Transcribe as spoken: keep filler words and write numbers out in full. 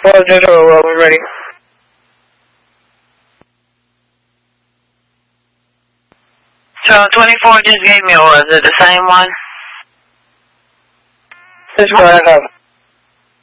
Well, just, uh, well, we're ready. So twenty-four just gave me, or is it the same one? This is what I have.